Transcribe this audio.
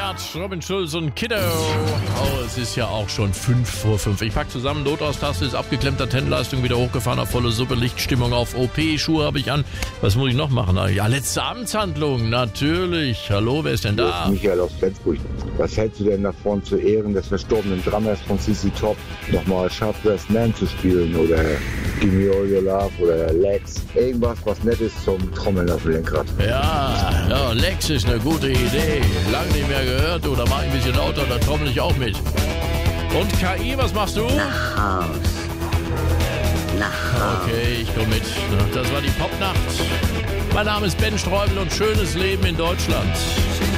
Yard, Robin Schulz und Kiddo. Oh, es ist ja auch schon 5:05. Ich pack zusammen, Notaus-Taste ist abgeklemmt, Antennenleistung wieder hochgefahren auf volle Suppe, Lichtstimmung auf OP, Schuhe habe ich an. Was muss ich noch machen? Ja, letzte Abendshandlung, natürlich. Hallo, wer ist denn da? Michael aus Flensburg. Was hältst du denn davon, zu Ehren des verstorbenen Drummers von CC Top nochmal Sharp Dressed Man zu spielen oder Give Me All Your Love oder Lex? Irgendwas, was nett ist zum Trommeln auf dem Lenkrad. Ja, Lex ist eine gute Idee. Lang nicht mehr gehört, oder mach ein bisschen lauter, da trommel ich auch mit. Und KI, was machst du? Nach Haus. Okay, ich komm mit. Das war die Popnacht. Mein Name ist Ben Streubel und schönes Leben in Deutschland.